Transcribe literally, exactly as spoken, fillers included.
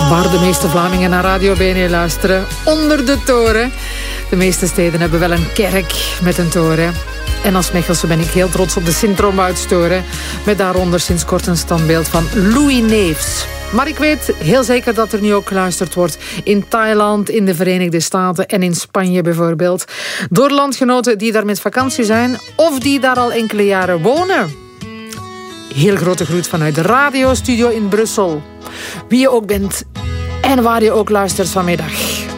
Waar de meeste Vlamingen naar Radio B N luisteren. Onder de toren. De meeste steden hebben wel een kerk met een toren. En als Mechelse ben ik heel trots op de Sint-Romualdstoren. Met daaronder sinds kort een standbeeld van Louis Neefs. Maar ik weet heel zeker dat er nu ook geluisterd wordt in Thailand, in de Verenigde Staten en in Spanje bijvoorbeeld. Door landgenoten die daar met vakantie zijn of die daar al enkele jaren wonen. Heel grote groet vanuit de radiostudio in Brussel. Wie je ook bent en waar je ook luistert vanmiddag.